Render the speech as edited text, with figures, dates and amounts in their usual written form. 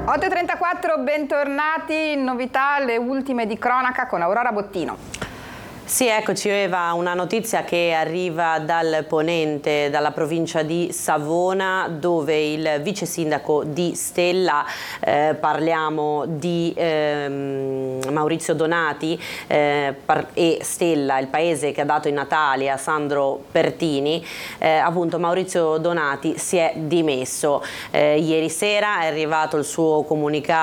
8.34, bentornati, novità, le ultime di cronaca con Aurora Bottino. Sì, eccoci Eva, una notizia che arriva dal Ponente, dalla provincia di Savona, dove il vice sindaco di Stella, parliamo di Maurizio Donati, e Stella, il paese che ha dato i natali a Sandro Pertini, appunto Maurizio Donati si è dimesso. Ieri sera è arrivato il suo comunicato